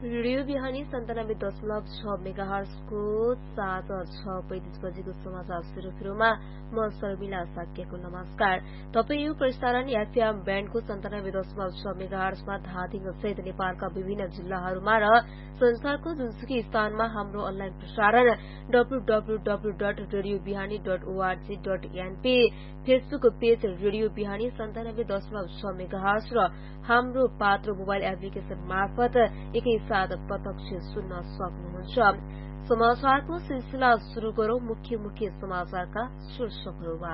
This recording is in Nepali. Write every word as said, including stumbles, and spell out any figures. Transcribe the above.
रेडियो बिहानी सन्तानब्बे दशमलव छ मेगाहर्जको साँझ छ पैंतिस बजेको समाचार सुरुमा म शर्मिला साक्यको नमस्कार। तपाईँ यो प्रसारण एफएम ब्यान्डको सन्तानब्बे दशमलव छ मेगाहर्जमा धादिङ सहित नेपालका विभिन्न जिल्लाहरूमा र संसारको जुनसुकै स्थानमा हाम्रो अनलाइन प्रसारण W W W dot radio बिहानी dot ORG dot NP, Facebook page radio बिहानी सन्तानब्बे दशमलव छ मेगाहर्ज र हाम्रो पात्रो मोबाइल एप्लिकेशन मार्फत एकैसाथ प्रत्यक्ष सुन्न सक्नुहुन्छ। समाचारको सिलसिला शुरू गरौं मुख्य मुख्य समाचारका शीर्षकहरूबाट।